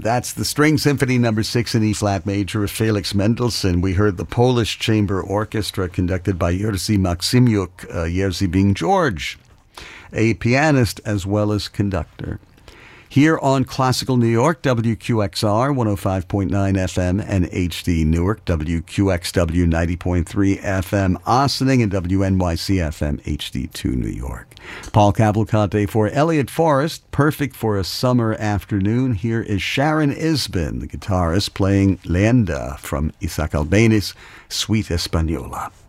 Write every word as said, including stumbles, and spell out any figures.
That's the String Symphony number six in E-flat major of Felix Mendelssohn. We heard the Polish Chamber Orchestra conducted by Jerzy Maksymiuk, uh, Jerzy being George, a pianist as well as conductor. Here on Classical New York, W Q X R one oh five point nine F M and H D Newark, W Q X W ninety point three F M Ossining, and W N Y C F M H D two New York. Paul Cavalcante for Elliot Forrest, perfect for a summer afternoon. Here is Sharon Isbin, the guitarist, playing Leenda from Isaac Albeni's Suite Española.